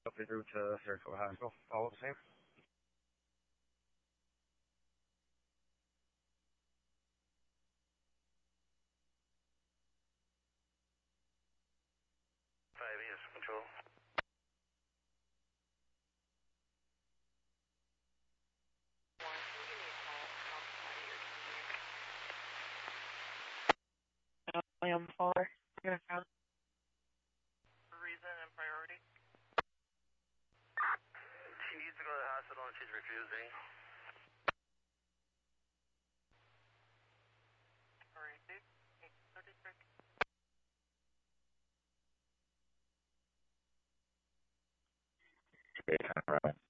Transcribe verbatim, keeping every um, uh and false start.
up en route to Sarasota Hospital. All the same. five yes, control. I am four. Reason and priority. She needs to go to the hospital and she's refusing. Alright, thirty-six. Okay, kind of right.